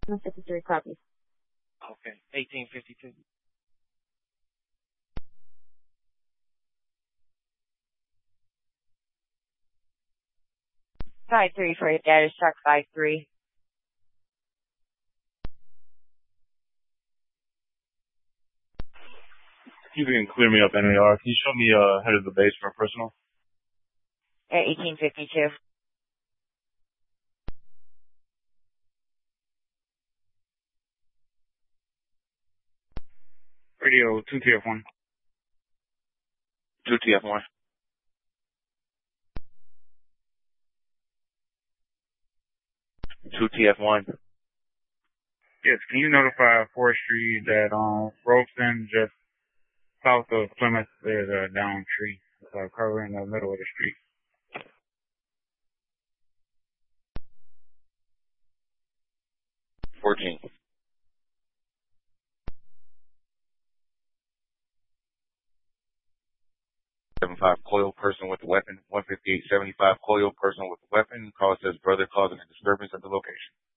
153 copies. Okay. 1852. Five three for your data shark 5-3. You can clear me up, NAR. Can you show me head of the base for personal? At 1852. Radio 2TF1. 2TF1. 2TF1. Yes, can you notify forestry that Rolston, just south of Plymouth, there's a downed tree. It's covering the middle of the street. 14. 75 coil person with a weapon. 158-75 coil person with a weapon. Call says brother causing a disturbance at the location.